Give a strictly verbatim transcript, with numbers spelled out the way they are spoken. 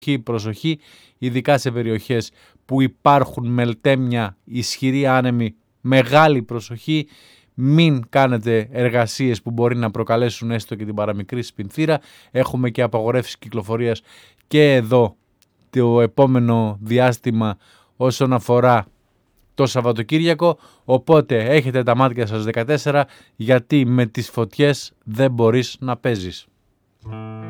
προσοχή, ειδικά σε περιοχές που υπάρχουν μελτέμια, ισχυροί άνεμοι, μεγάλη προσοχή. Μην κάνετε εργασίες που μπορεί να προκαλέσουν έστω και την παραμικρή σπινθήρα. Έχουμε και απαγορεύσεις κυκλοφορίας και εδώ το επόμενο διάστημα όσον αφορά το Σαββατοκύριακο, οπότε έχετε τα μάτια σας δεκατέσσερα, γιατί με τις φωτιές δεν μπορείς να παίζεις.